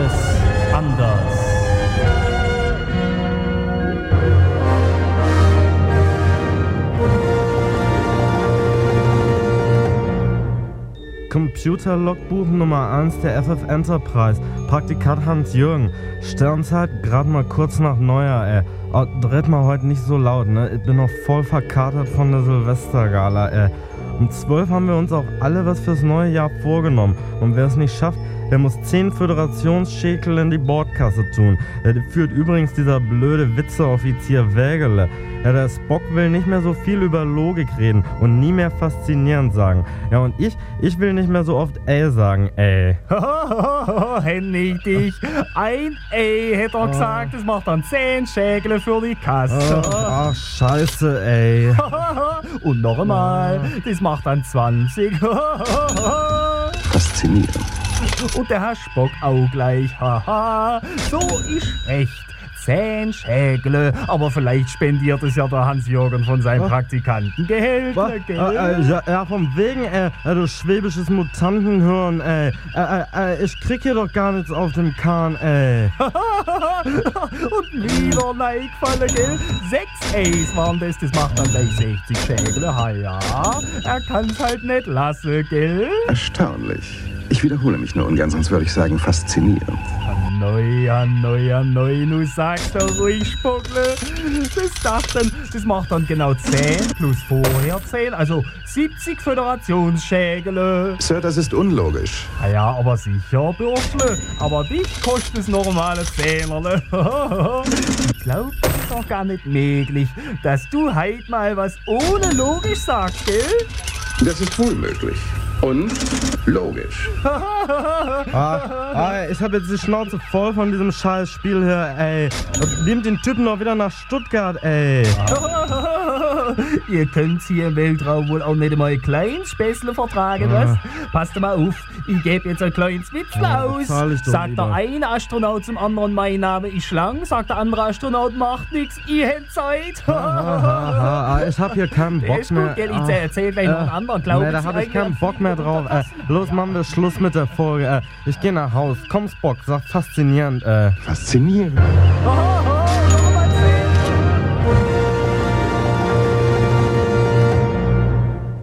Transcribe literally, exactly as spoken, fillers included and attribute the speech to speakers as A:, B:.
A: Alles anders.
B: Computer-Logbuch Nummer eins der F F Enterprise. Praktikant Hans-Jürgen. Sternzeit gerade mal kurz nach Neujahr, ey. Oh, dreht mal heute nicht so laut, ne? Ich bin noch voll verkatert von der Silvestergala, ey. Um zwölf haben wir uns auch alle was fürs neue Jahr vorgenommen. Und wer es nicht schafft, der muss zehn Föderationsschekel in die Bordkasse tun. Der führt übrigens dieser blöde Witzeoffizier Wägele. Ja, der Spock will nicht mehr so viel über Logik reden und nie mehr faszinierend sagen. Ja, und ich, ich will nicht mehr so oft ey sagen, ey.
A: Hennig dich. Ein ey, hätte er gesagt, das macht dann zehn Schäkel für die Kasse.
B: Ach, ach scheiße, ey.
A: Und noch einmal, das macht dann zwanzig.
C: Faszinierend.
A: Und der Herr Spock auch gleich. Haha, so ist recht. Zehn Schägle, aber vielleicht spendiert es ja der Hans-Jürgen von seinem Praktikantengehälter, gell?
B: Äh, äh, ja, ja, vom wegen, ey, äh, du schwäbisches Mutantenhirn, ey. Äh, äh, ich krieg hier doch gar nichts auf dem Kahn, ey.
A: Und wieder neigefallen, gell? Sechs A's waren das, das macht dann gleich sechzig Schägle, ha ja. Er kann's halt nicht lassen, gell?
C: Erstaunlich. Ich wiederhole mich nur ungern, sonst würde ich sagen faszinierend.
A: Neu, neu, neu, nu sagst du ruhig, Spuckle. Das dachten, das macht dann genau zehn plus vorher zehn, also siebzig Föderationsschägele.
C: Sir, das ist unlogisch.
A: Ah ja, aber sicher, Bürschle. Aber dich kostet das normale Zehnerle. Ich glaub, das ist doch gar nicht möglich, dass du heute mal was ohne logisch sagst, gell?
C: Das ist wohl möglich. Und logisch.
B: ah, ah, ich hab jetzt die Schnauze voll von diesem scheiß Spiel hier, ey. Nehmt den Typen doch wieder nach Stuttgart, ey.
A: Ihr könnt hier im Weltraum wohl auch nicht einmal ein kleines Späßle vertragen, was? Ah. Passt mal auf, ich gebe jetzt ein kleines Witzle ja, aus. Sagt lieber. Der eine Astronaut zum anderen, mein Name ist Schlang. Sagt der andere Astronaut, macht nix, ich hätt Zeit.
B: ah, ah, ah, ich hab hier keinen Bock
A: ist
B: mehr.
A: Gut, gell, ich erzähl gleich äh, noch einen anderen, glaube
B: nee, da hab ich keinen Bock mehr drauf. Äh, los, machen wir Schluss mit der Folge. Äh, ich geh nach Haus. Komm, Spock, sag faszinierend. Äh.
C: Faszinierend.